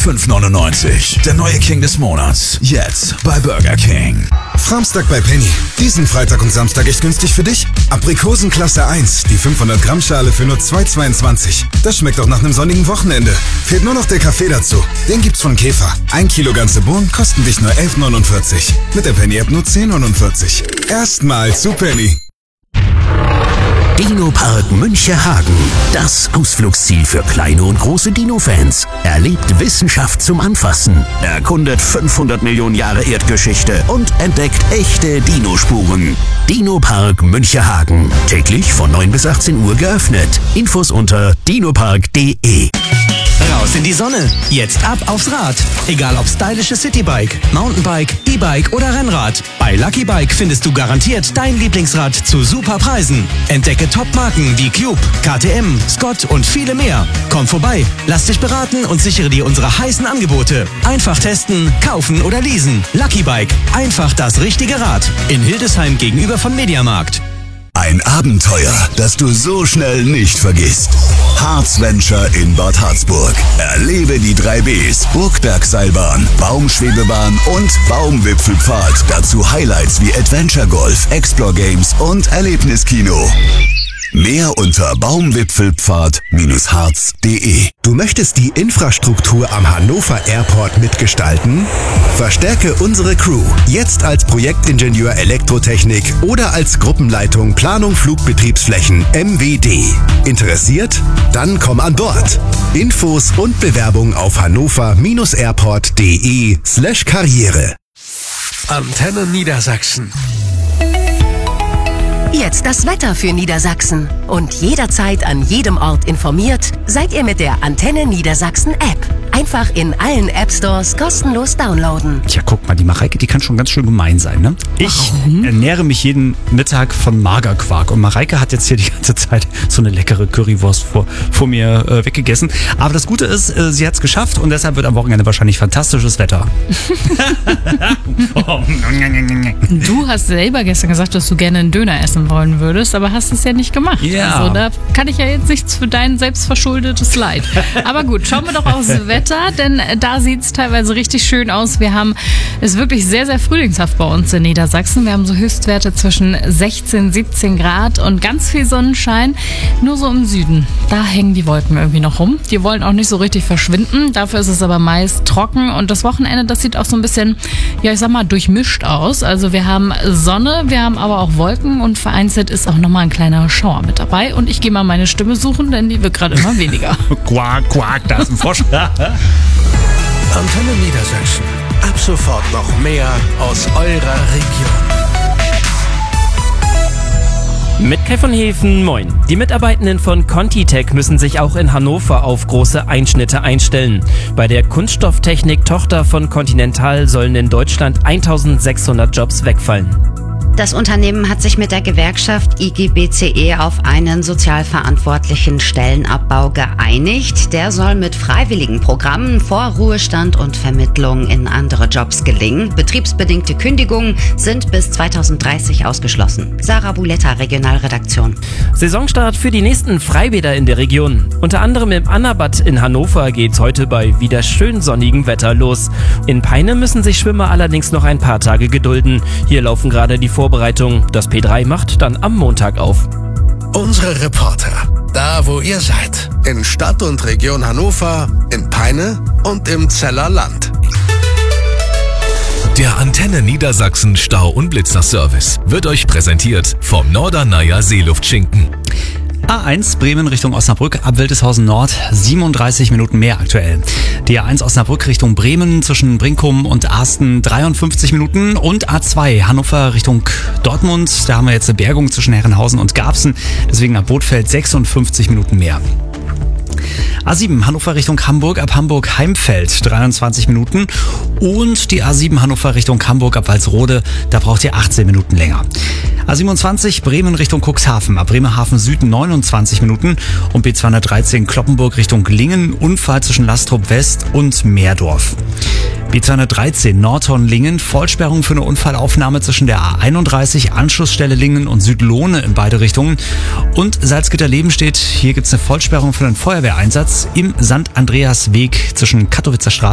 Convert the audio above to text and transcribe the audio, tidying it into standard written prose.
5,99. Der neue King des Monats. Jetzt bei Burger King. Samstag bei Penny. Diesen Freitag und Samstag echt günstig für dich? Aprikosen Klasse 1, die 500 Gramm Schale für nur 2,22. Das schmeckt auch nach einem sonnigen Wochenende. Fehlt nur noch der Kaffee dazu. Den gibt's von Käfer. 1 Kilo ganze Bohnen kosten dich nur 11,49. Mit der Penny-App nur 10,49. Erstmal zu Penny. Dino-Park Münchehagen. Das Ausflugsziel für kleine und große Dino-Fans. Erlebt Wissenschaft zum Anfassen. Erkundet 500 Millionen Jahre Erdgeschichte und entdeckt echte Dinospuren. Dino-Park Münchehagen. Täglich von 9 bis 18 Uhr geöffnet. Infos unter dinopark.de. Raus in die Sonne. Jetzt ab aufs Rad. Egal ob stylisches Citybike, Mountainbike, E-Bike oder Rennrad. Bei Lucky Bike findest du garantiert dein Lieblingsrad zu super Preisen. Entdecke Top-Marken wie Cube, KTM, Scott und viele mehr. Komm vorbei, lass dich beraten und sichere dir unsere heißen Angebote. Einfach testen, kaufen oder leasen. Lucky Bike. Einfach das richtige Rad. In Hildesheim gegenüber von Mediamarkt. Ein Abenteuer, das du so schnell nicht vergisst. Harz Venture in Bad Harzburg. Erlebe die 3 Bs. Burgbergseilbahn, Baumschwebebahn und Baumwipfelpfad. Dazu Highlights wie Adventure Golf, Explore Games und Erlebniskino. Mehr unter baumwipfelpfad-harz.de. Du möchtest die Infrastruktur am Hannover Airport mitgestalten? Verstärke unsere Crew. Jetzt als Projektingenieur Elektrotechnik oder als Gruppenleitung Planung Flugbetriebsflächen MWD. Interessiert? Dann komm an Bord. Infos und Bewerbung auf hannover-airport.de/Karriere. Antenne Niedersachsen. Jetzt das Wetter für Niedersachsen. Und jederzeit an jedem Ort informiert, seid ihr mit der Antenne Niedersachsen App. Einfach in allen App-Stores kostenlos downloaden. Tja, guck mal, die Mareike, die kann schon ganz schön gemein sein, ne? Ich ernähre mich jeden Mittag von Magerquark. Und Mareike hat jetzt hier die ganze Zeit so eine leckere Currywurst vor mir weggegessen. Aber das Gute ist, sie hat es geschafft und deshalb wird am Wochenende wahrscheinlich fantastisches Wetter. Du hast selber gestern gesagt, dass du gerne einen Döner essen wollen würdest, aber hast es ja nicht gemacht. Ja. Also da kann ich ja jetzt nichts für dein selbstverschuldetes Leid. Aber gut, schauen wir doch aufs Wetter, denn da sieht es teilweise richtig schön aus. Wir haben es wirklich sehr, sehr frühlingshaft bei uns in Niedersachsen. Wir haben so Höchstwerte zwischen 16, 17 Grad und ganz viel Sonnenschein. Nur so im Süden, da hängen die Wolken irgendwie noch rum. Die wollen auch nicht so richtig verschwinden. Dafür ist es aber meist trocken und das Wochenende, das sieht auch so ein bisschen, ja ich sag mal, durchmischt aus. Also wir haben Sonne, wir haben aber auch Wolken und vereinzelt ist auch nochmal ein kleiner Schauer mit dabei. Und ich gehe mal meine Stimme suchen, denn die wird gerade immer weniger. Quack, quack, da ist ein Frosch. Antenne Niedersachsen. Ab sofort noch mehr aus eurer Region. Mit Kai von Hefen, moin. Die Mitarbeitenden von ContiTech müssen sich auch in Hannover auf große Einschnitte einstellen. Bei der Kunststofftechnik-Tochter von Continental sollen in Deutschland 1600 Jobs wegfallen. Das Unternehmen hat sich mit der Gewerkschaft IG-BCE auf einen sozialverantwortlichen Stellenabbau geeinigt. Der soll mit freiwilligen Programmen vor Ruhestand und Vermittlung in andere Jobs gelingen. Betriebsbedingte Kündigungen sind bis 2030 ausgeschlossen. Sarah Buletta, Regionalredaktion. Saisonstart für die nächsten Freibäder in der Region. Unter anderem im Annabad in Hannover geht's heute bei wieder schön sonnigem Wetter los. In Peine müssen sich Schwimmer allerdings noch ein paar Tage gedulden. Hier laufen gerade die Vorbereitung. Das P3 macht dann am Montag auf. Unsere Reporter, da wo ihr seid. In Stadt und Region Hannover, in Peine und im Zeller Land. Der Antenne Niedersachsen Stau- und Blitzer-Service wird euch präsentiert vom Norderneier Seeluftschinken. A1 Bremen Richtung Osnabrück ab Wildeshausen Nord, 37 Minuten mehr aktuell. Die A1 Osnabrück Richtung Bremen zwischen Brinkum und Arsten 53 Minuten und A2 Hannover Richtung Dortmund, da haben wir jetzt eine Bergung zwischen Herrenhausen und Garbsen, deswegen ab Bothfeld 56 Minuten mehr. A7 Hannover Richtung Hamburg ab Hamburg-Heimfeld 23 Minuten und die A7 Hannover Richtung Hamburg ab Walsrode, da braucht ihr 18 Minuten länger. A27 Bremen Richtung Cuxhaven ab Bremerhaven Süd 29 Minuten und B213 Cloppenburg Richtung Lingen, Unfall zwischen Lastrup West und Meerdorf. B213 Nordhorn-Lingen, Vollsperrung für eine Unfallaufnahme zwischen der A31 Anschlussstelle Lingen und Südlohne in beide Richtungen. Und Salzgitter-Lebenstedt, hier gibt es eine Vollsperrung für einen Feuerwehreinsatz im St. Andreas Weg zwischen Kattowitzer Straße